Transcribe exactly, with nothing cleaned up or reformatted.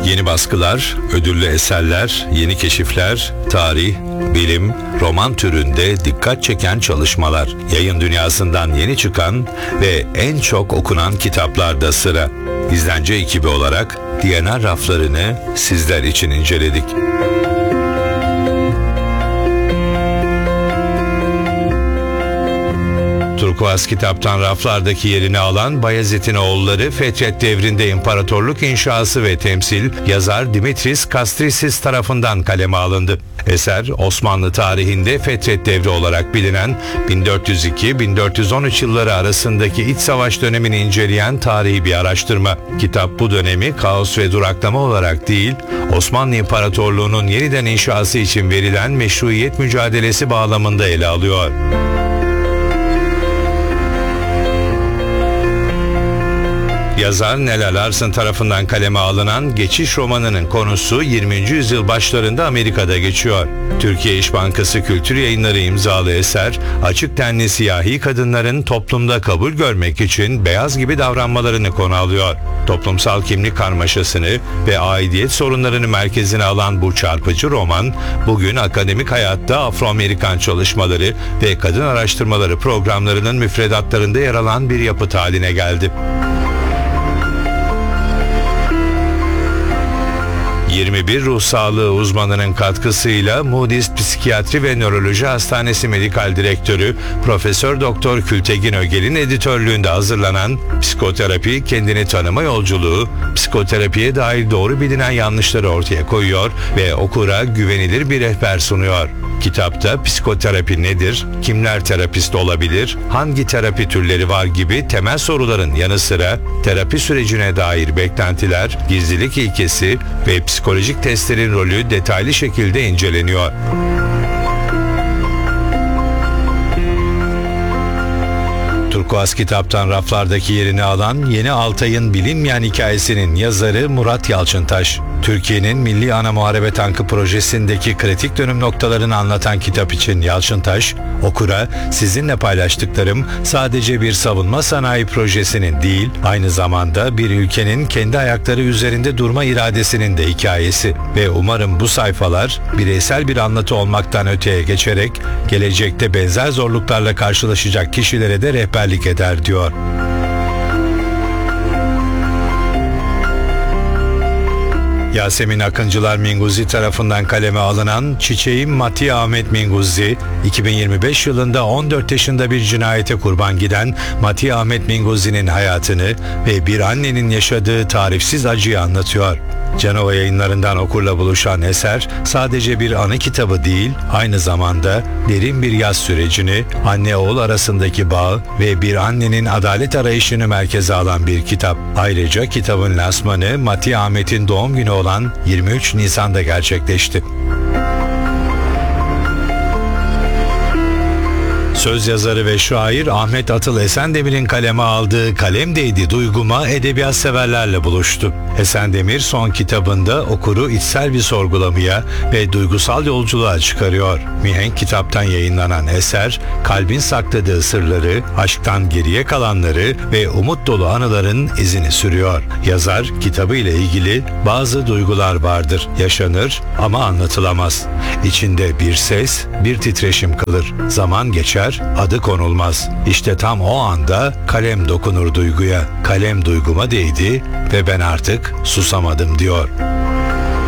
Yeni baskılar, ödüllü eserler, yeni keşifler, tarih, bilim, roman türünde dikkat çeken çalışmalar. Yayın dünyasından yeni çıkan ve en çok okunan kitaplarda sıra. İzlence ekibi olarak D N R raflarını sizler için inceledik. Turkuaz kitaptan raflardaki yerini alan Bayezid'in oğulları Fetret devrinde imparatorluk inşası ve temsil yazar Dimitris Kastrisis tarafından kaleme alındı. Eser Osmanlı tarihinde Fetret devri olarak bilinen bin dört yüz iki bin dört yüz on üç yılları arasındaki iç savaş dönemini inceleyen tarihi bir araştırma. Kitap bu dönemi kaos ve duraklama olarak değil, Osmanlı İmparatorluğu'nun yeniden inşası için verilen meşruiyet mücadelesi bağlamında ele alıyor. Yazar Nella Larsen tarafından kaleme alınan Geçiş romanının konusu yirminci yüzyıl başlarında Amerika'da geçiyor. Türkiye İş Bankası Kültür Yayınları imzalı eser, açık tenli siyahi kadınların toplumda kabul görmek için beyaz gibi davranmalarını konu alıyor. Toplumsal kimlik karmaşasını ve aidiyet sorunlarını merkezine alan bu çarpıcı roman, bugün akademik hayatta Afro-Amerikan çalışmaları ve kadın araştırmaları programlarının müfredatlarında yer alan bir yapıt haline geldi. yirmi bir ruh sağlığı uzmanının katkısıyla Moody's Psikiyatri ve Nöroloji Hastanesi Medikal Direktörü Profesör Doktor Kültegin Ögel'in editörlüğünde hazırlanan Psikoterapi Kendini Tanıma Yolculuğu, psikoterapiye dair doğru bilinen yanlışları ortaya koyuyor ve okura güvenilir bir rehber sunuyor. Kitapta psikoterapi nedir, kimler terapist olabilir, hangi terapi türleri var gibi temel soruların yanı sıra terapi sürecine dair beklentiler, gizlilik ilkesi ve psikolojik testlerin rolü detaylı şekilde inceleniyor. Turkuaz kitaptan raflardaki yerini alan Yeni Altay'ın bilinmeyen hikayesinin yazarı Murat Yalçıntaş. Türkiye'nin Milli Ana Muharebe Tankı projesindeki kritik dönüm noktalarını anlatan kitap için Yalçıntaş, okura sizinle paylaştıklarım sadece bir savunma sanayi projesinin değil, aynı zamanda bir ülkenin kendi ayakları üzerinde durma iradesinin de hikayesi ve umarım bu sayfalar bireysel bir anlatı olmaktan öteye geçerek gelecekte benzer zorluklarla karşılaşacak kişilere de rehberlik eder diyor. Yasemin Akıncılar Minguzzi tarafından kaleme alınan Çiçeğim Mati Ahmet Minguzzi, iki bin yirmi beş yılında on dört yaşında bir cinayete kurban giden Mati Ahmet Minguzzi'nin hayatını ve bir annenin yaşadığı tarifsiz acıyı anlatıyor. Canova Yayınlarından okurla buluşan eser sadece bir anı kitabı değil, aynı zamanda derin bir yaz sürecini, anne oğul arasındaki bağı ve bir annenin adalet arayışını merkeze alan bir kitap. Ayrıca kitabın lansmanı Mati Ahmet'in doğum günü olan yirmi üç Nisan'da gerçekleşti. Söz yazarı ve şair Ahmet Atıl Esendemir'in kaleme aldığı Kalem Değdi Duyguma edebiyat severlerle buluştu. Esendemir son kitabında okuru içsel bir sorgulamaya ve duygusal yolculuğa çıkarıyor. Mihenk kitaptan yayınlanan eser, kalbin sakladığı sırları, aşktan geriye kalanları ve umut dolu anıların izini sürüyor. Yazar, kitabı ile ilgili bazı duygular vardır, yaşanır ama anlatılamaz. İçinde bir ses, bir titreşim kalır. Zaman geçer, adı konulmaz. İşte tam o anda kalem dokunur duyguya. Kalem duyguma değdi ve ben artık susamadım diyor.